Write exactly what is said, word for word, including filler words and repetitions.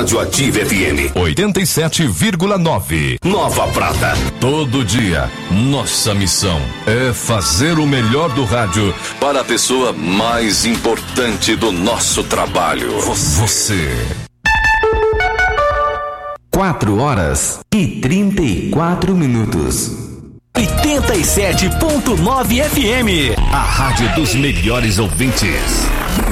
Rádio Ativa F M oitenta e sete vírgula nove. Nova Prata. Todo dia, nossa missão é fazer o melhor do rádio para a pessoa mais importante do nosso trabalho. Você. Quatro horas e trinta e quatro minutos. oitenta e sete ponto nove F M. A rádio dos melhores ouvintes.